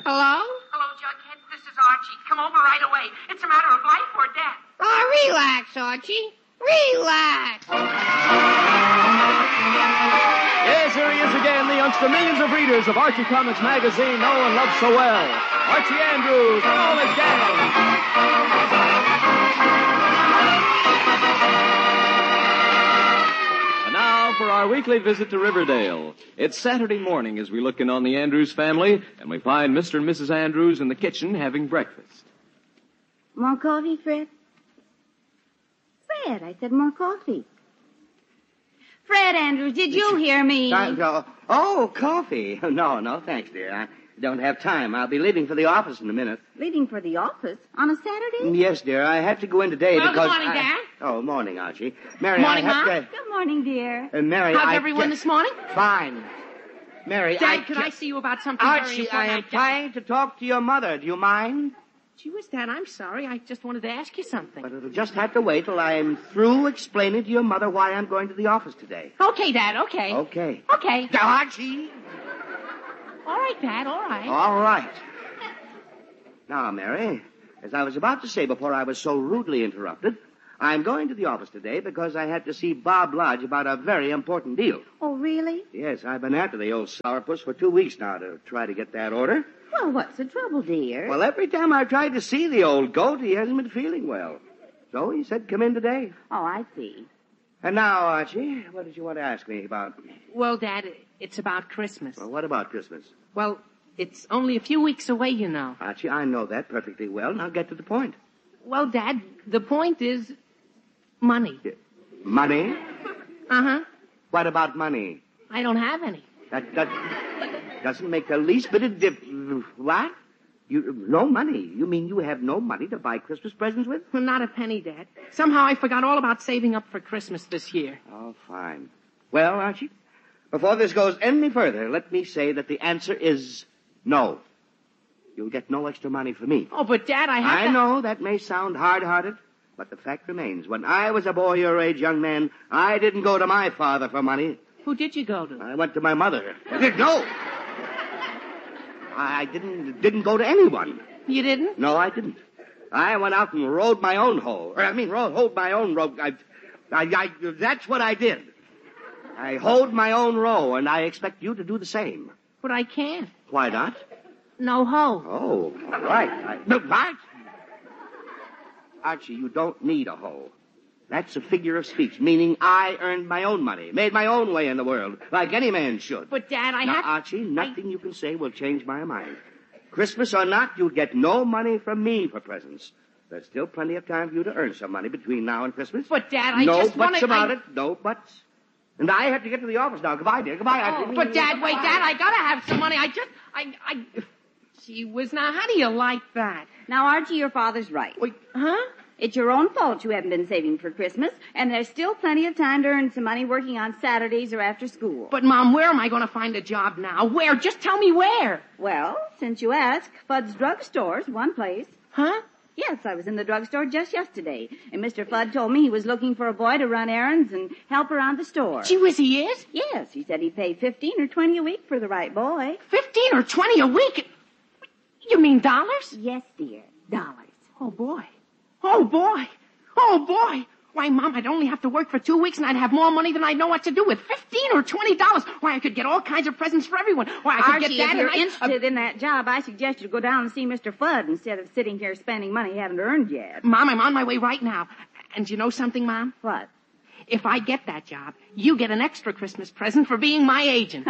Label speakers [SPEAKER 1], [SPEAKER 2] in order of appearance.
[SPEAKER 1] Hello?
[SPEAKER 2] Hello, Jughead. This is Archie. Come over right away. It's a matter of life or death.
[SPEAKER 1] Relax, Archie. Relax.
[SPEAKER 3] Yes, here he is again, the youngster millions of readers of Archie Comics magazine know and love so well. Archie Andrews and all his gang. And now for our weekly visit to Riverdale. It's Saturday morning as we look in on the Andrews family, and we find Mr. and Mrs. Andrews in the kitchen having breakfast.
[SPEAKER 4] More coffee, Fred? Fred, I said more coffee. Fred Andrews, did you hear me?
[SPEAKER 5] Oh, coffee. No, thanks, dear. I don't have time. I'll be leaving for the office in a minute.
[SPEAKER 4] Leaving for the office on a Saturday?
[SPEAKER 5] Yes, dear. I had to go in today
[SPEAKER 1] Well,
[SPEAKER 5] because...
[SPEAKER 1] good morning, Dad.
[SPEAKER 5] Oh, morning, Archie. Mary,
[SPEAKER 1] Morning,
[SPEAKER 5] I have
[SPEAKER 1] Mom.
[SPEAKER 5] to...
[SPEAKER 4] Good morning, dear.
[SPEAKER 5] Mary,
[SPEAKER 1] How's everyone this morning?
[SPEAKER 5] Fine. Mary,
[SPEAKER 1] Dad, could I see you about something very
[SPEAKER 5] Archie,
[SPEAKER 1] important?
[SPEAKER 5] I am trying to talk to your mother. Do you mind?
[SPEAKER 1] Gee whiz, Dad, I'm sorry. I just wanted to ask you something.
[SPEAKER 5] But it'll just have to wait till I'm through explaining to your mother why I'm going to the office today.
[SPEAKER 1] Okay, Dad, okay.
[SPEAKER 5] Okay.
[SPEAKER 1] Okay.
[SPEAKER 5] Archie!
[SPEAKER 1] All right, Dad, all right.
[SPEAKER 5] All right. Now, Mary, as I was about to say before I was so rudely interrupted, I'm going to the office today because I had to see Bob Lodge about a very important deal.
[SPEAKER 4] Oh, really?
[SPEAKER 5] Yes, I've been after the old sourpuss for 2 weeks now to try to get that order.
[SPEAKER 4] Well, what's the trouble, dear?
[SPEAKER 5] Well, every time I've tried to see the old goat, he hasn't been feeling well. So he said come in today.
[SPEAKER 4] Oh, I see.
[SPEAKER 5] And now, Archie, what did you want to ask me about?
[SPEAKER 1] Well, Dad, it's about Christmas.
[SPEAKER 5] Well, what about Christmas?
[SPEAKER 1] Well, it's only a few weeks away, you know.
[SPEAKER 5] Archie, I know that perfectly well. Now get to the point.
[SPEAKER 1] Well, Dad, the point is money.
[SPEAKER 5] Money?
[SPEAKER 1] Uh-huh.
[SPEAKER 5] What about money?
[SPEAKER 1] I don't have any.
[SPEAKER 5] That doesn't make the least bit of difference. What? No money? You mean you have no money to buy Christmas presents with?
[SPEAKER 1] Well, not a penny, Dad. Somehow I forgot all about saving up for Christmas this year.
[SPEAKER 5] Oh, fine. Well, Archie, before this goes any further, let me say that the answer is no. You'll get no extra money from me.
[SPEAKER 1] Oh, but Dad,
[SPEAKER 5] I know that may sound hard-hearted, but the fact remains. When I was a boy your age, young man, I didn't go to my father for money.
[SPEAKER 1] Who did you go to?
[SPEAKER 5] I went to my mother. No! I didn't go to anyone.
[SPEAKER 1] You didn't?
[SPEAKER 5] No, I didn't. I went out and rode my own hoe. Hoed my own row. That's what I did. I hoed my own row, and I expect you to do the same.
[SPEAKER 1] But I can't.
[SPEAKER 5] Why not?
[SPEAKER 1] No hoe.
[SPEAKER 5] Oh, all right. What? Archie, you don't need a hoe. That's a figure of speech, meaning I earned my own money, made my own way in the world, like any man should.
[SPEAKER 1] But, Dad,
[SPEAKER 5] Now, Archie, nothing you can say will change my mind. Christmas or not, you'll get no money from me for presents. There's still plenty of time for you to earn some money between now and Christmas.
[SPEAKER 1] But, Dad, I
[SPEAKER 5] no
[SPEAKER 1] just want to...
[SPEAKER 5] No buts about it. No buts. And I have to get to the office now. Goodbye, dear. Goodbye, Archie.
[SPEAKER 1] But, Dad, wait, Dad, I gotta have some money. Gee whiz, now, how do you like that?
[SPEAKER 4] Now, Archie, your father's right.
[SPEAKER 1] Wait, huh?
[SPEAKER 4] It's your own fault you haven't been saving for Christmas, and there's still plenty of time to earn some money working on Saturdays or after school.
[SPEAKER 1] But, Mom, where am I going to find a job now? Where? Just tell me where.
[SPEAKER 4] Well, since you ask, Fudd's drugstore's one place.
[SPEAKER 1] Huh?
[SPEAKER 4] Yes, I was in the drugstore just yesterday, and Mr. Fudd told me he was looking for a boy to run errands and help around the store.
[SPEAKER 1] Gee whiz, he is?
[SPEAKER 4] Yes, he said he'd pay $15 or $20 a week for the right boy.
[SPEAKER 1] 15 or 20 a week? You mean dollars?
[SPEAKER 4] Yes, dear, dollars.
[SPEAKER 1] Oh, boy. Oh, boy. Oh, boy. Why, Mom, I'd only have to work for 2 weeks and I'd have more money than I'd know what to do with. $15 or $20. Why, I could get all kinds of presents for everyone. Why, I could
[SPEAKER 4] Archie,
[SPEAKER 1] get that
[SPEAKER 4] if you're
[SPEAKER 1] and
[SPEAKER 4] interested in that job, I suggest you go down and see Mr. Fudd instead of sitting here spending money you haven't earned yet.
[SPEAKER 1] Mom, I'm on my way right now. And you know something, Mom?
[SPEAKER 4] What?
[SPEAKER 1] If I get that job, you get an extra Christmas present for being my agent.